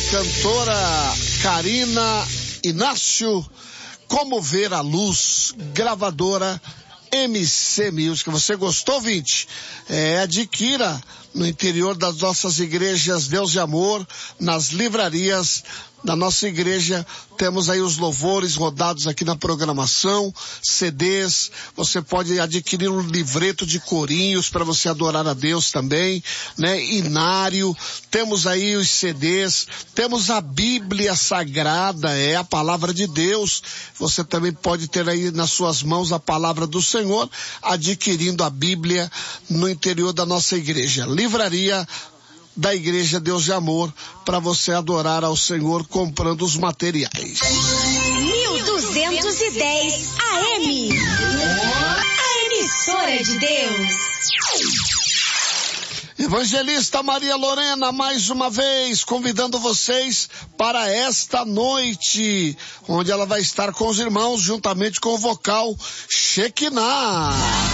cantora Karina Inácio, Como Ver a Luz, gravadora MC Music. Você gostou, ouvinte? Adquira no interior das nossas igrejas Deus de Amor, nas livrarias da nossa igreja. Temos aí os louvores rodados aqui na programação, CDs, você pode adquirir um livreto de corinhos para você adorar a Deus também, né? Inário, temos aí os CDs, temos a Bíblia Sagrada, a palavra de Deus. Você também pode ter aí nas suas mãos a palavra do Senhor, adquirindo a Bíblia no interior da nossa igreja. Livraria da Igreja Deus de Amor, para você adorar ao Senhor comprando os materiais. 1210 AM, a emissora de Deus. Evangelista Maria Lorena, mais uma vez, convidando vocês para esta noite, onde ela vai estar com os irmãos, juntamente com o vocal Shekinah.